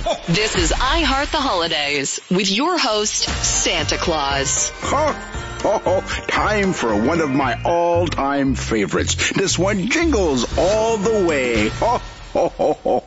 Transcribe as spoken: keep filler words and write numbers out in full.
This is I Heart the Holidays with your host, Santa Claus. Oh, time for one of my all-time favorites. This one jingles all the way. Oh, ho, ho, ho.